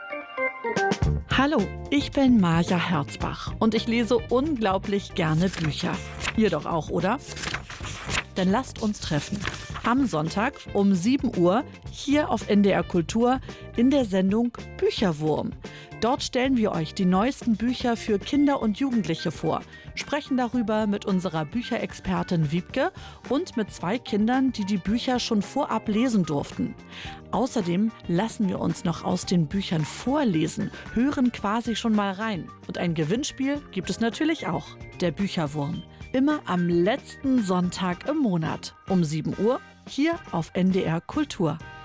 Hallo, ich bin Maja Herzbach und ich lese unglaublich gerne Bücher. Ihr doch auch, oder? Dann lasst uns treffen. Am Sonntag um 7 Uhr hier auf NDR Kultur in der Sendung Bücherwurm. Dort stellen wir euch die neuesten Bücher für Kinder und Jugendliche vor, sprechen darüber mit unserer Bücherexpertin Wiebke und mit 2 Kindern, die die Bücher schon vorab lesen durften. Außerdem lassen wir uns noch aus den Büchern vorlesen, hören quasi schon mal rein. Und ein Gewinnspiel gibt es natürlich auch, der Bücherwurm. Immer am letzten Sonntag im Monat um 7 Uhr hier auf NDR Kultur.